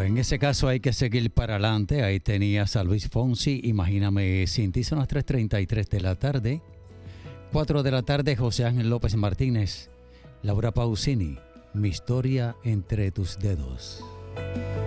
Pues en ese caso hay que seguir para adelante. Ahí tenías a Luis Fonsi, Imagíname sin ti. Son las 3:33 de la tarde. 4 de la tarde, José Ángel López Martínez, Laura Pausini, Mi historia entre tus dedos.